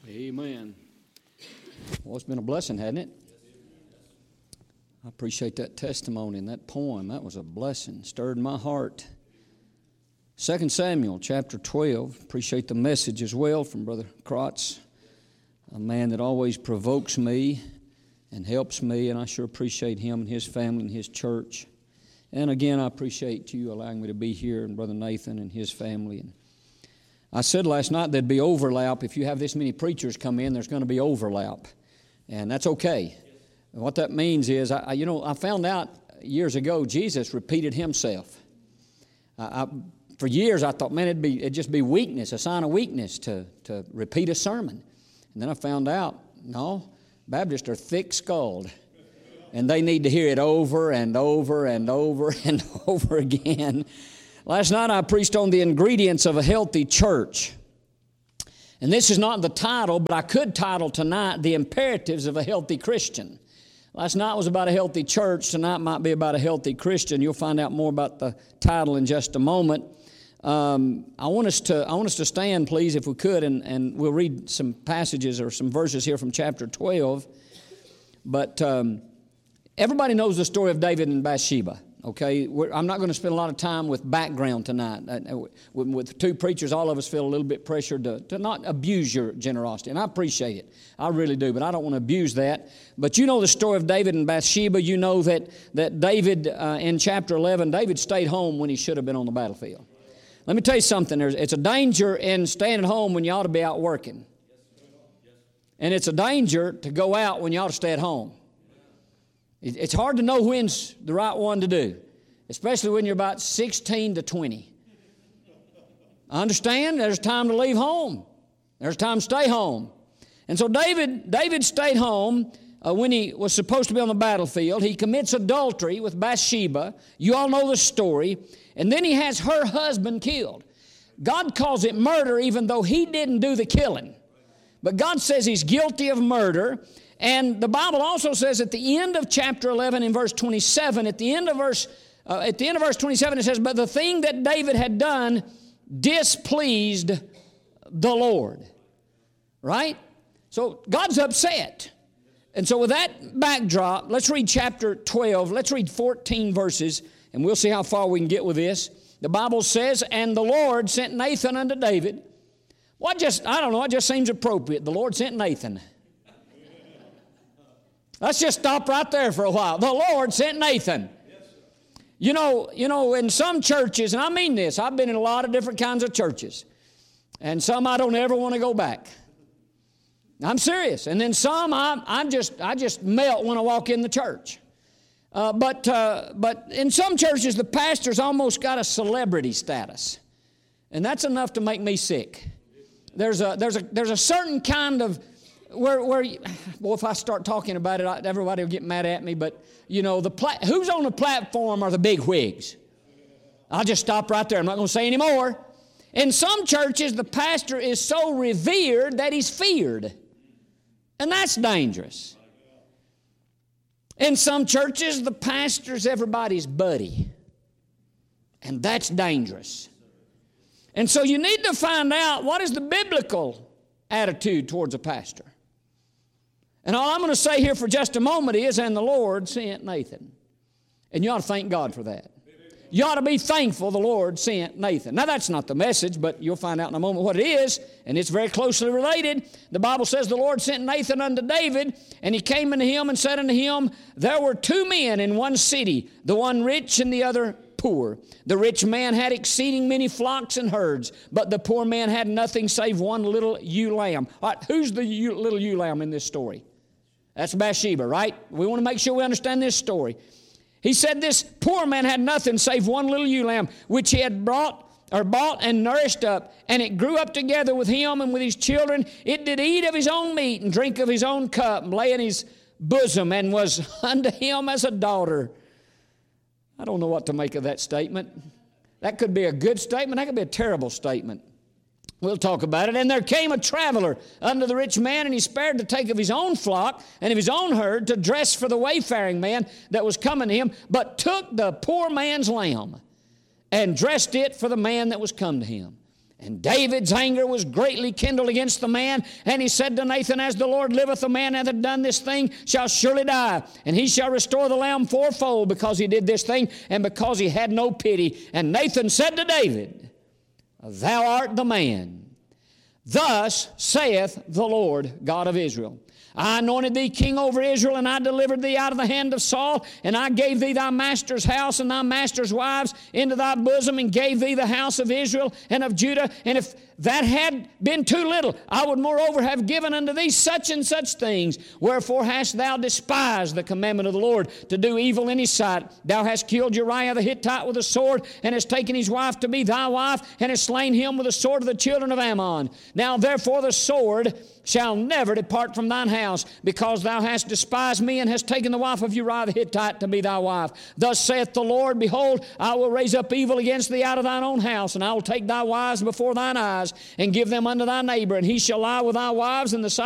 Amen. Well, it's been a blessing, hasn't it? I appreciate that testimony and that poem. That was a blessing. Stirred my heart. 2 Samuel chapter 12. Appreciate the message as well from Brother Krotz, a man that always provokes me and helps me, and I sure appreciate him and his family and his church. And again, I appreciate you allowing me to be here, and Brother Nathan and his family. And I said last night there'd be overlap. If you have this many preachers come in, there's going to be overlap. And that's okay. And what that means is, I found out years ago, Jesus repeated himself. For years I thought, man, it'd just be weakness, a sign of weakness to repeat a sermon. And then I found out, no, Baptists are thick-skulled. And they need to hear it over and over and over and over again. Last night I preached on the ingredients of a healthy church. And this is not the title, but I could title tonight, The Imperatives of a Healthy Christian. Last night was about a healthy church. Tonight might be about a healthy Christian. You'll find out more about the title in just a moment. I want us to stand, please, if we could, and we'll read some passages or some verses here from chapter 12. But everybody knows the story of David and Bathsheba. Okay, I'm not going to spend a lot of time with background tonight. With two preachers, all of us feel a little bit pressured to not abuse your generosity, and I appreciate it. I really do, but I don't want to abuse that. But you know the story of David and Bathsheba. You know that David, in chapter 11, David stayed home when he should have been on the battlefield. Let me tell you something. It's a danger in staying at home when you ought to be out working. And it's a danger to go out when you ought to stay at home. It's hard to know when's the right one to do, especially when you're about 16 to 20. I understand there's time to leave home. There's time to stay home. And so David stayed home when he was supposed to be on the battlefield. He commits adultery with Bathsheba. You all know the story. And then he has her husband killed. God calls it murder even though he didn't do the killing. But God says he's guilty of murder. And the Bible also says at the end of chapter 11 in verse 27, at the end of verse 27 it says, but the thing that David had done displeased the Lord. Right? So God's upset. And so with that backdrop, let's read chapter 12. Let's read 14 verses, and we'll see how far we can get with this. The Bible says, and the Lord sent Nathan unto David. It just seems appropriate. The Lord sent Nathan. Let's just stop right there for a while. The Lord sent Nathan. You know, in some churches, and I mean this, I've been in a lot of different kinds of churches, and some I don't ever want to go back. I'm serious. And then some I just melt when I walk in the church. But in some churches, the pastor's almost got a celebrity status, and that's enough to make me sick. There's a certain kind of if I start talking about it, everybody will get mad at me. But you know, who's on the platform are the big wigs. I'll just stop right there. I'm not going to say any more. In some churches, the pastor is so revered that he's feared, and that's dangerous. In some churches, the pastor's everybody's buddy, and that's dangerous. And so you need to find out what is the biblical attitude towards a pastor. And all I'm going to say here for just a moment is, and the Lord sent Nathan. And you ought to thank God for that. You ought to be thankful the Lord sent Nathan. Now, that's not the message, but you'll find out in a moment what it is, and it's very closely related. The Bible says the Lord sent Nathan unto David, and he came unto him and said unto him, there were two men in one city, the one rich and the other poor. The rich man had exceeding many flocks and herds, but the poor man had nothing save one little ewe lamb. All right, who's the little ewe lamb in this story? That's Bathsheba, right? We want to make sure we understand this story. He said this poor man had nothing save one little ewe lamb, which he had bought and nourished up, and it grew up together with him and with his children. It did eat of his own meat and drink of his own cup, and lay in his bosom, and was unto him as a daughter. I don't know what to make of that statement. That could be a good statement. That could be a terrible statement. We'll talk about it. And there came a traveler unto the rich man, and he spared to take of his own flock and of his own herd to dress for the wayfaring man that was coming to him, but took the poor man's lamb and dressed it for the man that was come to him. And David's anger was greatly kindled against the man, and he said to Nathan, As the Lord liveth, the man that hath done this thing shall surely die, and he shall restore the lamb fourfold, because he did this thing, and because he had no pity. And Nathan said to David, Thou art the man. Thus saith the Lord God of Israel, I anointed thee king over Israel, and I delivered thee out of the hand of Saul, and I gave thee thy master's house and thy master's wives into thy bosom, and gave thee the house of Israel and of Judah. And if that had been too little, I would moreover have given unto thee such and such things. Wherefore hast thou despised the commandment of the Lord, to do evil in his sight? Thou hast killed Uriah the Hittite with a sword, and hast taken his wife to be thy wife, and hast slain him with the sword of the children of Ammon. Now therefore the sword shall never depart from thine house, because thou hast despised me, and hast taken the wife of Uriah the Hittite to be thy wife. Thus saith the Lord, Behold, I will raise up evil against thee out of thine own house, and I will take thy wives before thine eyes, and give them unto thy neighbor, and he shall lie with thy wives in the sight